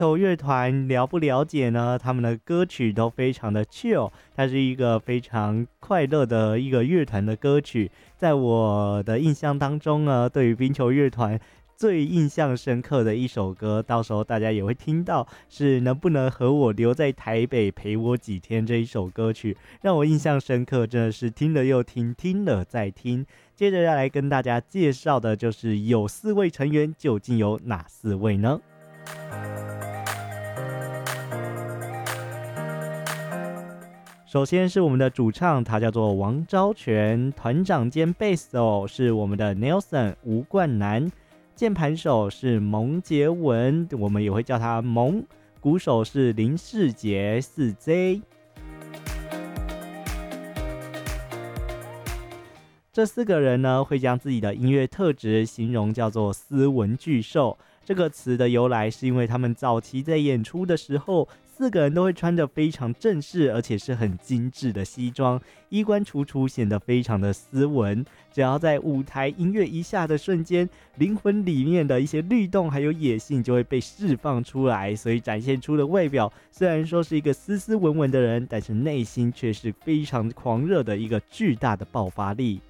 球乐团了不了解呢？他们的歌曲都非常的 chill，它是一个非常快乐的一个乐团的歌曲。在我的印象当中呢，对于冰球乐团最印象深刻的一首歌，到时候大家也会听到，是能不能和我留在台北陪我几天这一首歌曲，让我印象深刻，真的是听了又听，听了再听。接着要来跟大家介绍的就是有4位成员，究竟有哪4位呢？首先是我们的主唱，他叫做王昭全，团长兼贝斯手是我们的 Nelson 吴冠南，键盘手是蒙杰文，我们也会叫他蒙，鼓手是林世杰4J。这4个人呢，会将自己的音乐特质形容叫做斯文巨兽。这个词的由来是因为他们早期在演出的时候，4个人都会穿着非常正式而且是很精致的西装，衣冠楚楚，显得非常的斯文。只要在舞台音乐一下的瞬间，灵魂里面的一些律动还有野性就会被释放出来，所以展现出的外表虽然说是一个斯斯文文的人，但是内心却是非常狂热的一个巨大的爆发力。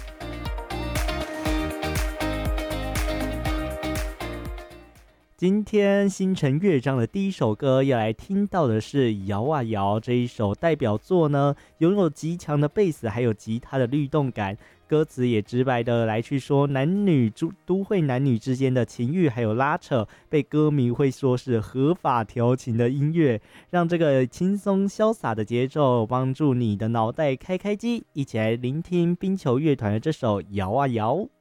今天星辰乐章的第一首歌要来听到的是《摇啊摇》这一首代表作呢，拥有极强的贝斯还有吉他的律动感，歌词也直白的来去说都会男女之间的情欲还有拉扯，被歌迷会说是合法调情的音乐，让这个轻松潇洒的节奏帮助你的脑袋开开机，一起来聆听冰球乐团的这首《摇啊摇》。